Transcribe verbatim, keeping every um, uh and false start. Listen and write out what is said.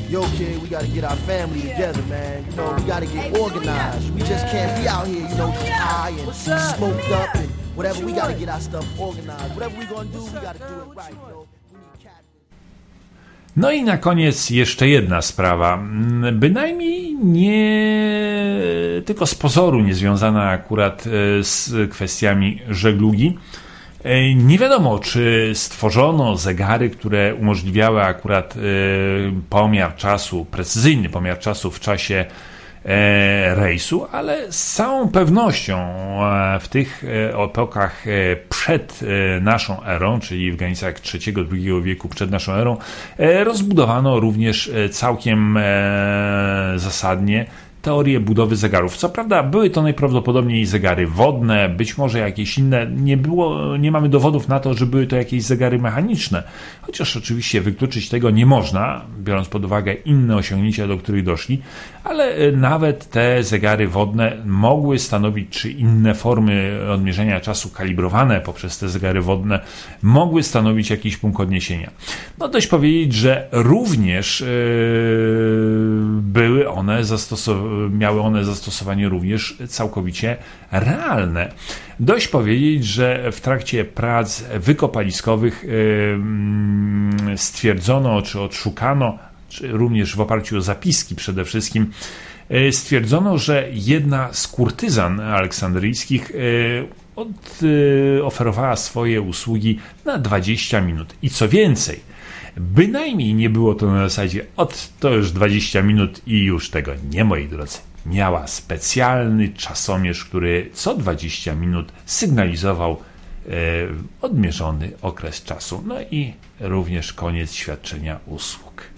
yo kid, we gotta get our family together, man. You know, we gotta get organized. We just can't be out here, you know, high and smoked up and whatever. We gotta get our stuff organized. Whatever we gonna do, we gotta do it right, you know. No i na koniec jeszcze jedna sprawa, bynajmniej nie tylko z pozoru nie związana akurat z kwestiami żeglugi. Nie wiadomo, czy stworzono zegary, które umożliwiały akurat pomiar czasu, precyzyjny pomiar czasu w czasie rejsu, ale z całą pewnością w tych epokach przed naszą erą, czyli w granicach trzeciego drugiego wieku przed naszą erą, rozbudowano również całkiem zasadnie teorię budowy zegarów. Co prawda były to najprawdopodobniej zegary wodne, być może jakieś inne. Nie było, nie mamy dowodów na to, że były to jakieś zegary mechaniczne. Chociaż oczywiście wykluczyć tego nie można, biorąc pod uwagę inne osiągnięcia, do których doszli, ale nawet te zegary wodne mogły stanowić, czy inne formy odmierzenia czasu kalibrowane poprzez te zegary wodne mogły stanowić jakiś punkt odniesienia. No dość powiedzieć, że również yy, były one zastosowane miały one zastosowanie również całkowicie realne. Dość powiedzieć, że w trakcie prac wykopaliskowych stwierdzono, czy odszukano, czy również w oparciu o zapiski przede wszystkim, stwierdzono, że jedna z kurtyzan aleksandryjskich od, oferowała swoje usługi na dwadzieścia minut. I co więcej, bynajmniej nie było to na zasadzie od to już dwadzieścia minut i już tego nie, moi drodzy. Miała specjalny czasomierz, który co dwadzieścia minut sygnalizował e, odmierzony okres czasu. No i również koniec świadczenia usług.